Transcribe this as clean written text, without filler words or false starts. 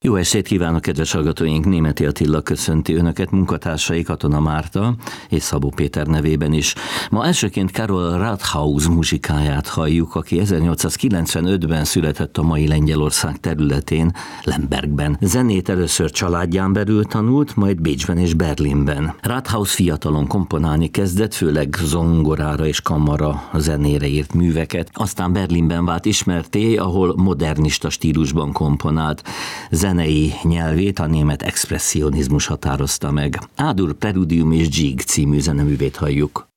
Jó estét kívánok, kedves hallgatóink! Németi Attila köszönti Önöket, munkatársai Katona Márta és Szabó Péter nevében is. Ma elsőként Karol Rathaus muzsikáját halljuk, aki 1895-ben született a mai Lengyelország területén, Lembergben. Zenét először családján belül tanult, majd Bécsben és Berlinben. Rathaus fiatalon komponálni kezdett, főleg zongorára és kamara zenére írt műveket. Aztán Berlinben vált ismertté, ahol modernista stílusban komponált. Zenei nyelvét a német expresszionizmus határozta meg. A-dur Preludium és Gigue című zeneművét halljuk.